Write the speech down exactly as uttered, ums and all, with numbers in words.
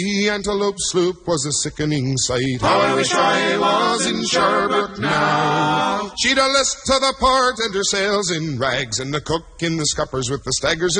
The antelope sloop was a sickening sight. How I wish I was in Sherbet now. She'd a list to the port and her sails in rags, and the cook in the scuppers with the staggers